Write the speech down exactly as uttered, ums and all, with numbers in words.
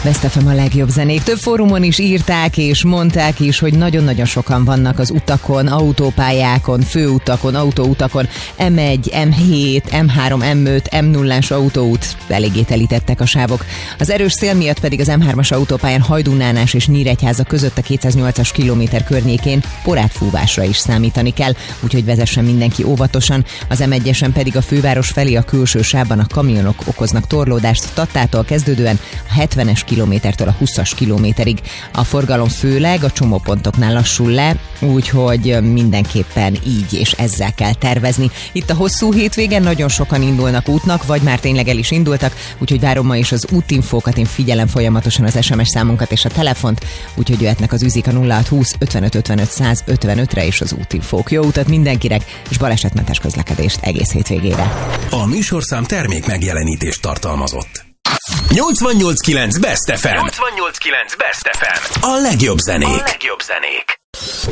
Best ef em a legjobb zenék. Több fórumon is írták és mondták is, hogy nagyon-nagyon sokan vannak az utakon, autópályákon, főutakon, autóutakon, em egy, em hét, em három, em öt, em nullás autóút, eléggé telítettek a sávok. Az erős szél miatt pedig az em hármas autópályán Hajdú-Nánás és Nyíregyháza között a kétszáznyolcas kilométer környékén porátfúvásra is számítani kell, úgyhogy vezessen mindenki óvatosan. Az em egyesen pedig a főváros felé a külső sávban a kamionok okoznak torlódást Tattától kezdődően a hetvenes kilométertől a húszas kilométerig. A forgalom főleg a csomópontoknál lassul le, úgyhogy mindenképpen így és ezzel kell tervezni. Itt a hosszú hétvégen nagyon sokan indulnak útnak, vagy már tényleg el is indultak, úgyhogy várom ma is az útinfókat, én figyelem folyamatosan az es em es számunkat és a telefont, úgyhogy jöhetnek az üzik a nulla hat húsz ötvenöt ötvenöt száz ötvenötre és az útinfók. Jó utat mindenkinek, és balesetmentes közlekedést egész hétvégére. A műsorszám termék megjelenítést tartalmazott. nyolcvannyolc kilenc Best ef em. nyolcvannyolc kilenc Best ef em. A legjobb zenék. A legjobb zenék.